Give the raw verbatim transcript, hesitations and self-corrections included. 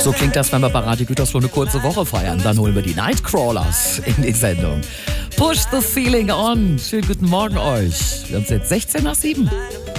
So klingt das, wenn wir bei Radio Gütersloh eine kurze Woche feiern. Dann holen wir die Nightcrawlers in die Sendung. Push the feeling on. Schönen guten Morgen euch. Wir haben es jetzt sechzehn nach sieben.